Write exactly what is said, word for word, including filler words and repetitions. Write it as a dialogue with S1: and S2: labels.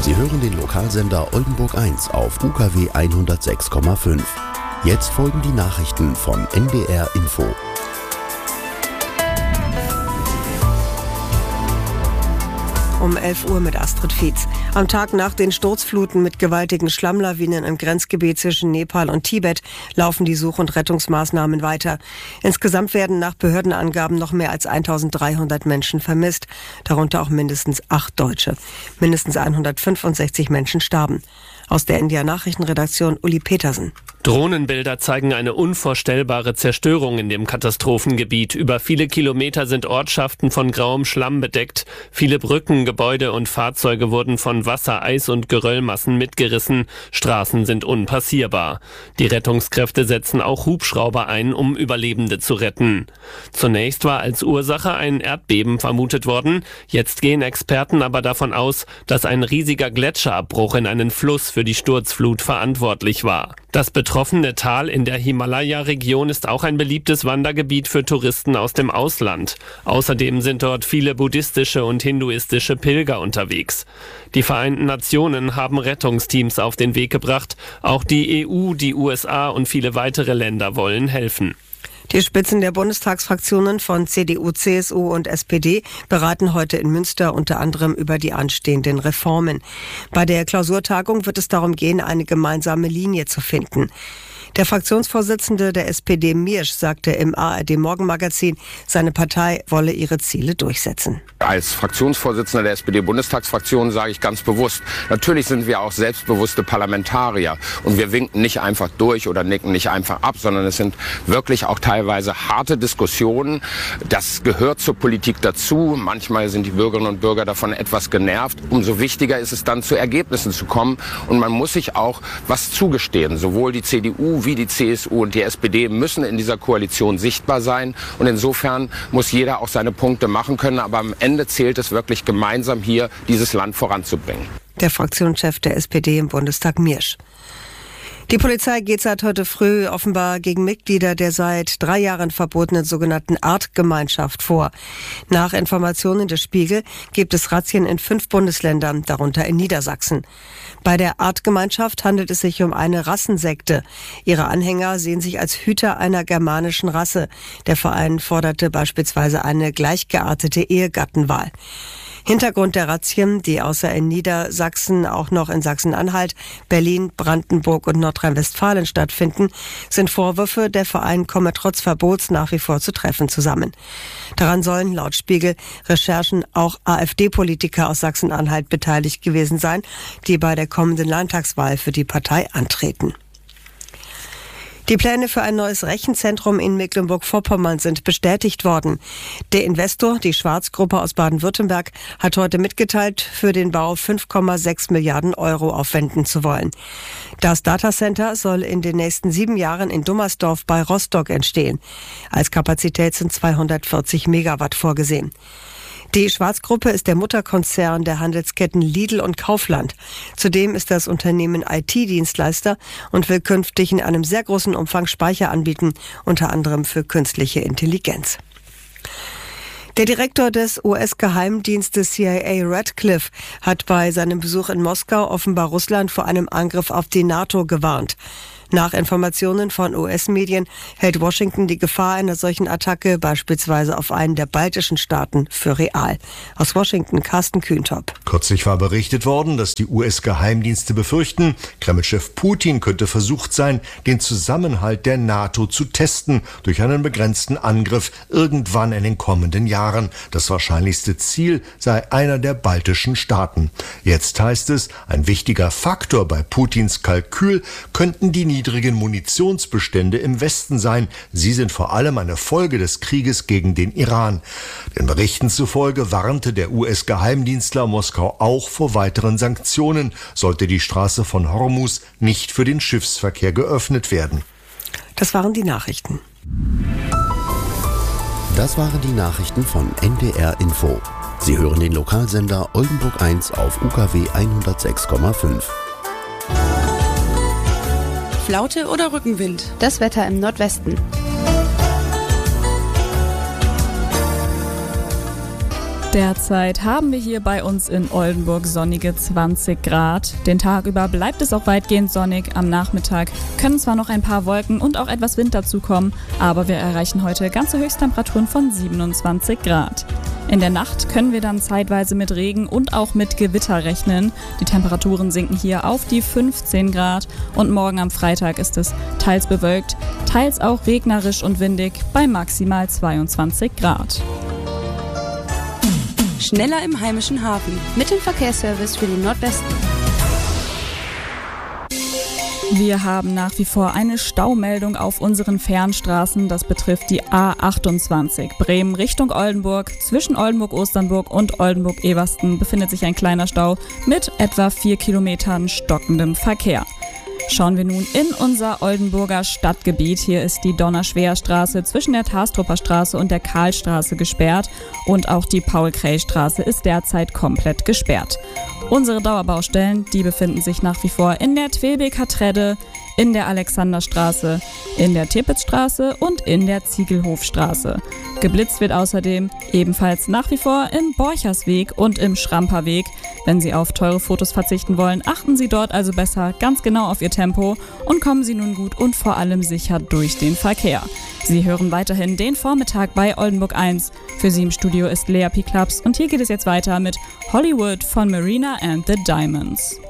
S1: Sie hören den Lokalsender Oldenburg eins auf U K W hundertsechs Komma fünf. Jetzt folgen die Nachrichten von N D R Info.
S2: Um elf Uhr mit Astrid Fietz. Am Tag nach den Sturzfluten mit gewaltigen Schlammlawinen im Grenzgebiet zwischen Nepal und Tibet laufen die Such- und Rettungsmaßnahmen weiter. Insgesamt werden nach Behördenangaben noch mehr als eintausenddreihundert Menschen vermisst, darunter auch mindestens acht Deutsche. Mindestens hundertfünfundsechzig Menschen starben. Aus der N D R-Nachrichtenredaktion Uli Petersen.
S3: Drohnenbilder zeigen eine unvorstellbare Zerstörung in dem Katastrophengebiet. Über viele Kilometer sind Ortschaften von grauem Schlamm bedeckt. Viele Brücken, Gebäude und Fahrzeuge wurden von Wasser, Eis und Geröllmassen mitgerissen. Straßen sind unpassierbar. Die Rettungskräfte setzen auch Hubschrauber ein, um Überlebende zu retten. Zunächst war als Ursache ein Erdbeben vermutet worden. Jetzt gehen Experten aber davon aus, dass ein riesiger Gletscherabbruch in einen Fluss für die Sturzflut verantwortlich war. Das betroffene Tal in der Himalaya-Region ist auch ein beliebtes Wandergebiet für Touristen aus dem Ausland. Außerdem sind dort viele buddhistische und hinduistische Pilger unterwegs. Die Vereinten Nationen haben Rettungsteams auf den Weg gebracht. Auch die E U, die U S A und viele weitere Länder wollen helfen.
S2: Die Spitzen der Bundestagsfraktionen von C D U, C S U und S P D beraten heute in Münster unter anderem über die anstehenden Reformen. Bei der Klausurtagung wird es darum gehen, eine gemeinsame Linie zu finden. Der Fraktionsvorsitzende der S P D, Miersch, sagte im A R D-Morgenmagazin, seine Partei wolle ihre Ziele durchsetzen.
S4: Als Fraktionsvorsitzender der S P D-Bundestagsfraktion sage ich ganz bewusst, natürlich sind wir auch selbstbewusste Parlamentarier und wir winken nicht einfach durch oder nicken nicht einfach ab, sondern es sind wirklich auch teilweise harte Diskussionen. Das gehört zur Politik dazu. Manchmal sind die Bürgerinnen und Bürger davon etwas genervt. Umso wichtiger ist es dann, zu Ergebnissen zu kommen und man muss sich auch was zugestehen. Sowohl die C D U wie die C S U und die S P D müssen in dieser Koalition sichtbar sein und insofern muss jeder auch seine Punkte machen können, aber am Ende zählt es wirklich gemeinsam hier, dieses Land voranzubringen.
S2: Der Fraktionschef der S P D im Bundestag, Miersch. Die Polizei geht seit heute früh offenbar gegen Mitglieder der seit drei Jahren verbotenen sogenannten Artgemeinschaft vor. Nach Informationen des Spiegel gibt es Razzien in fünf Bundesländern, darunter in Niedersachsen. Bei der Artgemeinschaft handelt es sich um eine Rassensekte. Ihre Anhänger sehen sich als Hüter einer germanischen Rasse. Der Verein forderte beispielsweise eine gleichgeartete Ehegattenwahl. Hintergrund der Razzien, die außer in Niedersachsen auch noch in Sachsen-Anhalt, Berlin, Brandenburg und Nordrhein-Westfalen stattfinden, sind Vorwürfe, der Verein komme trotz Verbots nach wie vor zu Treffen zusammen. Daran sollen laut Spiegel Recherchen auch AfD-Politiker aus Sachsen-Anhalt beteiligt gewesen sein, die bei der kommenden Landtagswahl für die Partei antreten. Die Pläne für ein neues Rechenzentrum in Mecklenburg-Vorpommern sind bestätigt worden. Der Investor, die Schwarz-Gruppe aus Baden-Württemberg, hat heute mitgeteilt, für den Bau fünf Komma sechs Milliarden Euro aufwenden zu wollen. Das Datacenter soll in den nächsten sieben Jahren in Dummersdorf bei Rostock entstehen. Als Kapazität sind zweihundertvierzig Megawatt vorgesehen. Die Schwarz-Gruppe ist der Mutterkonzern der Handelsketten Lidl und Kaufland. Zudem ist das Unternehmen I T-Dienstleister und will künftig in einem sehr großen Umfang Speicher anbieten, unter anderem für künstliche Intelligenz. Der Direktor des U S-Geheimdienstes C I A Radcliffe hat bei seinem Besuch in Moskau offenbar Russland vor einem Angriff auf die NATO gewarnt. Nach Informationen von U S-Medien hält Washington die Gefahr einer solchen Attacke beispielsweise auf einen der baltischen Staaten für real. Aus Washington Carsten Kühntop.
S5: Kürzlich war berichtet worden, dass die U S-Geheimdienste befürchten, Kreml-Chef Putin könnte versucht sein, den Zusammenhalt der NATO zu testen durch einen begrenzten Angriff irgendwann in den kommenden Jahren. Das wahrscheinlichste Ziel sei einer der baltischen Staaten. Jetzt heißt es, ein wichtiger Faktor bei Putins Kalkül könnten die niedrigen Munitionsbestände im Westen sein. Sie sind vor allem eine Folge des Krieges gegen den Iran. Den Berichten zufolge warnte der U S-Geheimdienstler Moskau auch vor weiteren Sanktionen, sollte die Straße von Hormuz nicht für den Schiffsverkehr geöffnet werden.
S2: Das waren die Nachrichten.
S1: Das waren die Nachrichten von N D R Info. Sie hören den Lokalsender Oldenburg eins auf U K W hundertsechs Komma fünf.
S6: Flaute oder Rückenwind?
S7: Das Wetter im Nordwesten. Derzeit haben wir hier bei uns in Oldenburg sonnige zwanzig Grad. Den Tag über bleibt es auch weitgehend sonnig. Am Nachmittag können zwar noch ein paar Wolken und auch etwas Wind dazukommen, aber wir erreichen heute ganze Höchsttemperaturen von siebenundzwanzig Grad. In der Nacht können wir dann zeitweise mit Regen und auch mit Gewitter rechnen. Die Temperaturen sinken hier auf die fünfzehn Grad und morgen am Freitag ist es teils bewölkt, teils auch regnerisch und windig bei maximal zweiundzwanzig Grad.
S6: Schneller im heimischen Hafen mit dem Verkehrsservice für den Nordwesten.
S7: Wir haben nach wie vor eine Staumeldung auf unseren Fernstraßen. Das betrifft die A achtundzwanzig. Bremen Richtung Oldenburg. Zwischen Oldenburg-Osternburg und Oldenburg-Eversten befindet sich ein kleiner Stau mit etwa vier Kilometern stockendem Verkehr. Schauen wir nun in unser Oldenburger Stadtgebiet. Hier ist die Donnerschwer-Straße zwischen der Tastrupper Straße und der Karlstraße gesperrt und auch die Paul-Kray-Straße ist derzeit komplett gesperrt. Unsere Dauerbaustellen, die befinden sich nach wie vor in der Twelbeker Tredde, in der Alexanderstraße, in der Tepitzstraße und in der Ziegelhofstraße. Geblitzt wird außerdem ebenfalls nach wie vor im Borchersweg und im Schramperweg. Wenn Sie auf teure Fotos verzichten wollen, achten Sie dort also besser ganz genau auf Ihr Tempo und kommen Sie nun gut und vor allem sicher durch den Verkehr. Sie hören weiterhin den Vormittag bei Oldenburg eins. Für Sie im Studio ist Lea P. Klaps und hier geht es jetzt weiter mit Hollywood von Marina and the Diamonds.